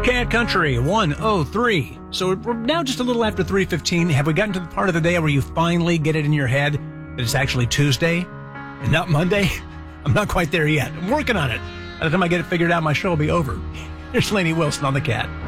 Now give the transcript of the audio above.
Cat Country 103. So we're now just a little after 3:15. Have we gotten to the part of the day where you finally get it in your head that it's actually Tuesday and not Monday? I'm not quite there yet. I'm working on it. By the time I get it figured out, my show will be over. Here's Lainey Wilson on the Cat.